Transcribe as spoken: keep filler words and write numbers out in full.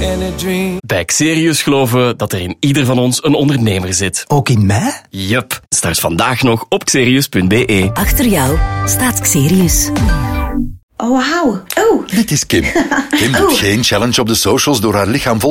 Bij Xerius geloven we dat er in ieder van ons een ondernemer zit. Ook in mij? Yup. Start vandaag nog op xerius punt b e. Achter jou staat Xerius. Oh, wauw. Oh. Dit is Kim. Kim doet Oh. geen challenge op de socials door haar lichaam vol